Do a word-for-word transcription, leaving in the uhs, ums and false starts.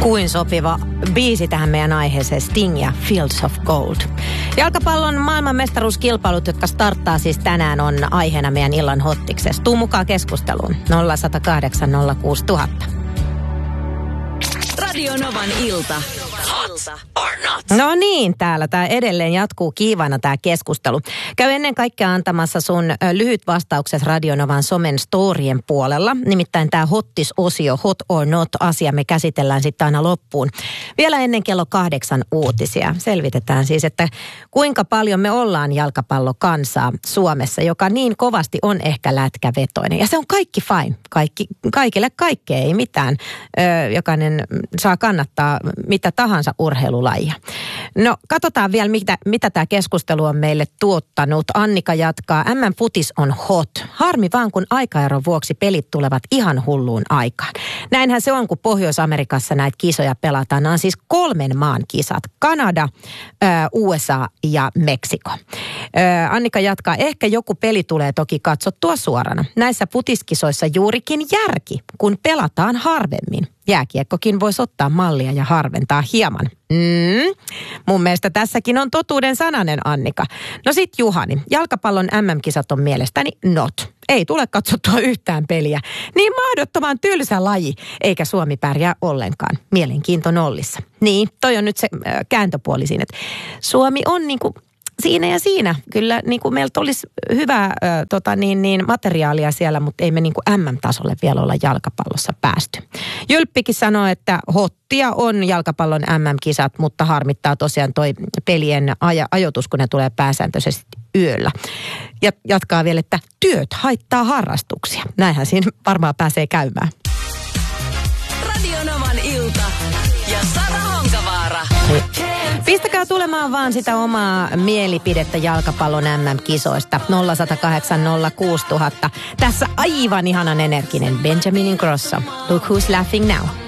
Kuin sopiva biisi tähän meidän aiheeseen, Sting ja Fields of Gold. Jalkapallon maailmanmestaruuskilpailut, jotka starttaa siis tänään, on aiheena meidän illan hottiksessa. Tuu mukaan keskusteluun nolla yksi nolla kahdeksan nolla kuusi nolla nolla nolla. Radio Novan ilta. Hot or not? No niin, täällä tämä edelleen jatkuu kiivana tämä keskustelu. Käy ennen kaikkea antamassa sun lyhyt vastaukset Radio Novan somen storien puolella. Nimittäin tämä hottis-osio, hot or not -asia me käsitellään sitten aina loppuun. Vielä ennen kello kahdeksan uutisia. Selvitetään siis, että kuinka paljon me ollaan jalkapallokansaa Suomessa, joka niin kovasti on ehkä lätkävetoinen. Ja se on kaikki fine. Kaikki, kaikille kaikkea, ei mitään. Ö, jokainen saa kannattaa mitä tahansa urheilulajia. No, katsotaan vielä, mitä, mitä tämä keskustelu on meille tuottanut. Annika jatkaa. M M-futis on hot. Harmi vaan, kun aikaeron vuoksi pelit tulevat ihan hulluun aikaan. Näinhän se on, kun Pohjois-Amerikassa näitä kisoja pelataan. Nämä on siis kolmen maan kisat. Kanada, U S A ja Meksiko. Annika jatkaa. Ehkä joku peli tulee toki katsottua suorana. Näissä futiskisoissa juurikin järki, kun pelataan harvemmin. Jääkiekkokin voisi ottaa mallia ja harventaa hieman. Mm. Mun mielestä tässäkin on totuuden sananen, Annika. No sit Juhani. Jalkapallon M M-kisat on mielestäni not. Ei tule katsottua yhtään peliä. Niin mahdottoman tylsä laji, eikä Suomi pärjää ollenkaan. Mielenkiinto nollissa. Niin, toi on nyt se äh, kääntöpuoli siinä, että Suomi on niinku siinä ja siinä. Kyllä niin kuin meiltä olisi hyvää äh, tota, niin, niin, materiaalia siellä, mutta ei me niin kuin M M-tasolle vielä olla jalkapallossa päästy. Jylppikin sanoi, että hottia on jalkapallon M M-kisat, mutta harmittaa tosiaan toi pelien aja, ajoitus, kun ne tulee pääsääntöisesti yöllä. Ja jatkaa vielä, että työt haittaa harrastuksia. Näinhän siinä varmaan pääsee käymään. Radio Novan ilta ja Sara Honkavaara. Pistäkää tulemaan vaan sitä omaa mielipidettä jalkapallon M M-kisoista. nolla yksi nolla kahdeksan nolla kuusi nolla nolla nolla. Tässä aivan ihanan energinen Benjamin Ingrosso. Look who's laughing now.